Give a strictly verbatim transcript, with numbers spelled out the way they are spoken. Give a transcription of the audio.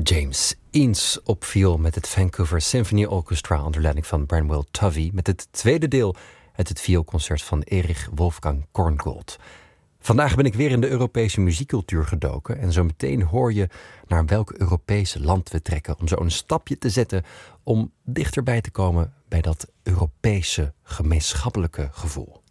James Eanes op viool met het Vancouver Symphony Orchestra onder leiding van Branwell Tovey met het tweede deel uit het vioolconcert van Erich Wolfgang Korngold. Vandaag ben ik weer in de Europese muziekcultuur gedoken en zo meteen hoor je naar welk Europese land we trekken om zo een stapje te zetten om dichterbij te komen bij dat Europese gemeenschappelijke gevoel.